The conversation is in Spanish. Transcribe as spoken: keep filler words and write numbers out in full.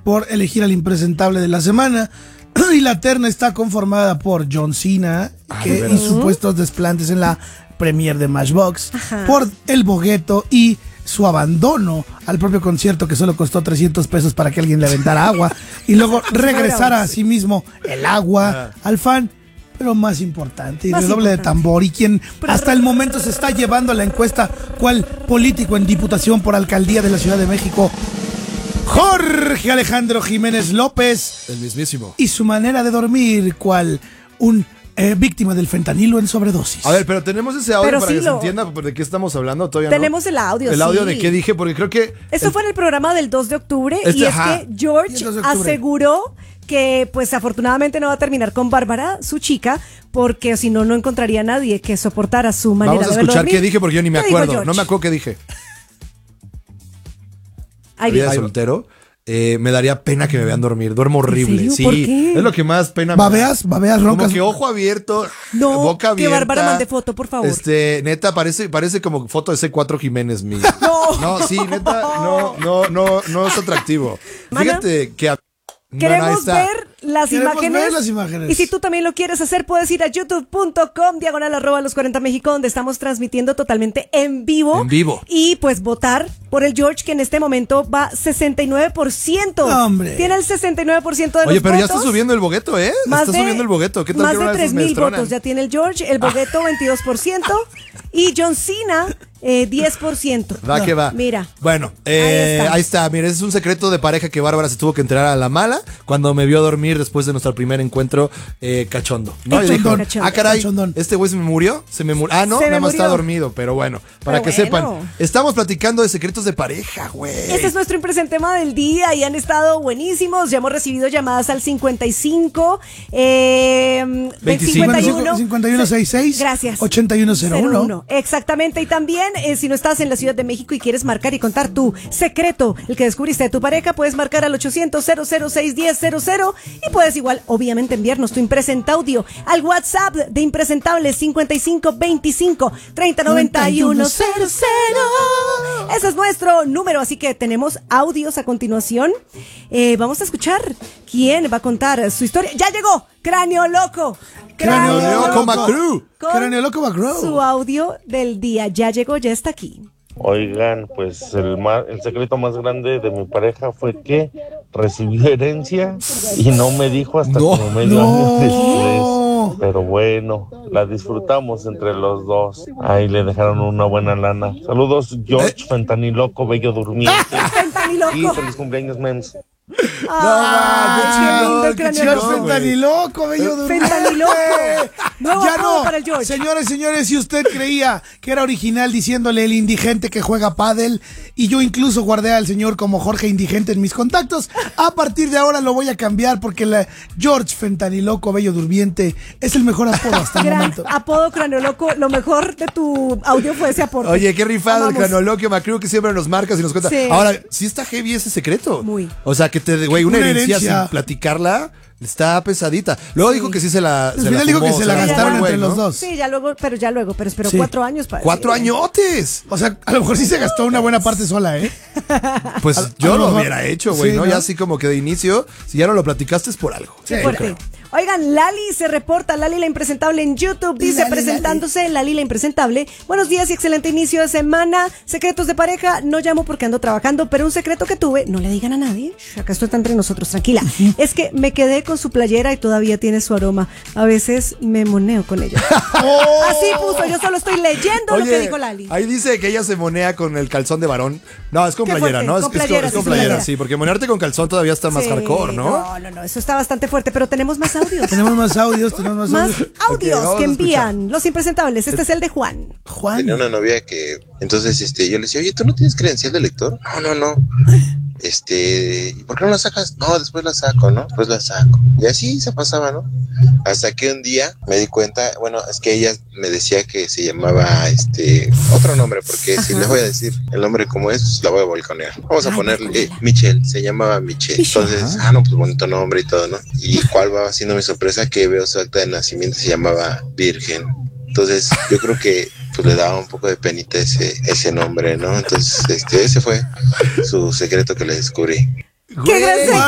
por elegir al impresentable de la semana. Y la terna está conformada por John Cena, que, y supuestos desplantes en la premiere de Matchbox, Ajá. por El Bogueto y su abandono al propio concierto que solo costó trescientos pesos para que alguien le aventara agua y luego regresara a sí mismo el agua al fan. Pero más importante, y redoble de tambor, y quien hasta el momento se está llevando la encuesta cual político en diputación por alcaldía de la Ciudad de México, Jorge Alejandro Jiménez López. El mismísimo. Y su manera de dormir cual un eh, víctima del fentanilo en sobredosis. A ver, pero tenemos ese audio pero para sí que lo... se entienda de qué estamos hablando. Todavía tenemos no. el audio, El audio sí. de qué dije, porque creo que... Esto el... fue en el programa del dos de octubre este, y es ajá. que George aseguró que pues afortunadamente no va a terminar con Bárbara, su chica, porque si no, no encontraría a nadie que soportara su manera de Vamos a verlo escuchar dormir. qué dije porque yo ni me ¿Qué acuerdo. No me acuerdo qué dije. Ahí Vida de viene. soltero. Eh, me daría pena que me vean dormir. Duermo horrible. ¿En Sí, serio? ¿Por qué? es lo que más pena me da. ¿Babeas? ¿Babeas, roncas? Como que ojo abierto, No, boca abierta. que Bárbara mande foto, por favor. Este, neta, parece, parece como foto de C cuatro Jiménez mío. No. No, sí, neta, no, no, no, no es atractivo. Mana, Fíjate que... A... Queremos no, no, está. ver las Queremos imágenes. ver las imágenes. Y si tú también lo quieres hacer, puedes ir a youtube punto com, diagonal arroba los cuarenta México, donde estamos transmitiendo totalmente en vivo. En vivo. Y pues votar por el George, que en este momento va sesenta y nueve por ciento. No, hombre. Tiene el sesenta y nueve por ciento de Oye, los pero votos. ya está subiendo el bogueto, ¿eh? Más está de, subiendo el bogueto. ¿Qué tal más que de una vez tres me mil destronan? votos ya tiene el George, el bogueto veintidós por ciento y John Cena eh, diez por ciento. Va que va. Mira. Bueno, eh, Ahí está. ahí está. Mira, ese es un secreto de pareja que Bárbara se tuvo que enterar a la mala cuando me vio dormir después de nuestro primer encuentro eh, cachondo. ¿No? Y dijo, Cachondón. ah, caray, Cachondón. este güey se me murió. Se me murió. Ah, no, Se me nada más murió. está dormido. Pero bueno, para Pero que bueno. sepan, estamos platicando de secretos de pareja, güey. Este es nuestro impresentema del día y han estado buenísimos. Ya hemos recibido llamadas al cincuenta y cinco, eh, veinticinco, cincuenta y uno, cincuenta y uno sesenta y seis. Gracias. ochenta y uno cero uno. cero uno. Exactamente. Y también, eh, si no estás en la Ciudad de México y quieres marcar y contar tu secreto, el que descubriste de tu pareja, puedes marcar al ochocientos, cero cero seis, diez cero cero y puedes igual, obviamente, enviarnos tu impresenta audio al WhatsApp de Impresentables cincuenta y cinco veinticinco, treinta noventa y uno cero cero. Ese es nuestro número, así que tenemos audios a continuación. Eh, vamos a escuchar quién va a contar su historia. ¡Ya llegó! ¡Cráneo Loco! Cráneo Loco Macru. Con Cráneo Loco Macru. su audio del día. Ya llegó, ya está aquí. Oigan, pues el, más, el secreto más grande de mi pareja fue que recibió herencia y no me dijo hasta No, como medio no. año después. Pero bueno, la disfrutamos entre los dos. Ahí le dejaron una buena lana. Saludos, George Fentaniloco, bello durmiente. Fentaniloco. Y feliz cumpleaños, Mems. Ah, qué lindo el Qué Cráneo chido, Loco. Fentaniloco, bello durmiente. Fentaniloco. Nuevo Ya apodo no, para el George. señores, señores, si usted creía que era original diciéndole el indigente que juega pádel, y yo incluso guardé al señor como Jorge Indigente en mis contactos, a partir de ahora lo voy a cambiar porque la George Fentaniloco, bello durmiente, es el mejor apodo hasta el Gran momento. apodo Cráneo Loco. Lo mejor de tu audio fue ese aporte. Oye, qué rifado el Amamos. Cranoloquio Macru que siempre nos marcas y nos cuenta. Sí. Ahora, sí está heavy ese secreto. Muy. O sea, que te, güey, una, Una herencia, herencia. sin platicarla está pesadita. Luego dijo que sí se la. Al se final la dijo fumó, que se la fumó gastaron el güey, entre ¿no? los dos. Sí, ya luego, pero ya luego, pero esperó Sí. cuatro años para ¡Cuatro decir. añotes! O sea, a lo mejor sí se gastó una buena parte sola, ¿eh? Pues A- a yo lo lo mejor- hubiera hecho, güey, sí, ¿no? ¿no? Ya así como que de inicio, si ya no lo platicaste es por algo. Qué Sí, fuerte. creo. Oigan, Lali se reporta, Lali la impresentable en YouTube, dice, Lali, presentándose, Lali la impresentable. Buenos días y excelente inicio de semana. Secretos de pareja, no llamo porque ando trabajando, pero un secreto que tuve, no le digan a nadie, shh, acá esto está entre nosotros, tranquila, es que me quedé con su playera y todavía tiene su aroma. A veces me moneo con ella. Así puso, yo solo estoy leyendo lo que dijo Lali. ahí dice que ella se monea con el calzón de varón. No, es con Qué playera, fuerte, ¿no? Es, con es playera, es con sí, playera, playera. sí, porque monearte con calzón todavía está más Sí, hardcore, ¿no? No, no, no, eso está bastante fuerte, pero tenemos más audios. Tenemos más audios, tenemos más, Más audios. audios Ok, vamos que a envían los impresentables. Este es el de Juan. Juan. Tenía una novia que, entonces, este, yo le decía, oye, ¿tú no tienes credencial de lector? No, no, no. Este, ¿por qué no la sacas? No, después la saco, ¿no? Después la saco. Y así se pasaba, ¿no? Hasta que un día me di cuenta, bueno, es que ella me decía que se llamaba, este, otro nombre, porque Ajá. si le voy a decir el nombre como es, pues la voy a volcanear. Vamos a Ay, ponerle eh, Michelle, se llamaba Michelle. Michelle. Entonces, Ajá. ah, no, pues bonito nombre y todo, ¿no? Y cuál va siendo mi sorpresa que veo su acta de nacimiento, se llamaba Virgen. Entonces, yo creo que pues le daba un poco de penita ese, ese nombre, ¿no? Entonces, este, ese fue su secreto que le descubrí. ¡Qué gran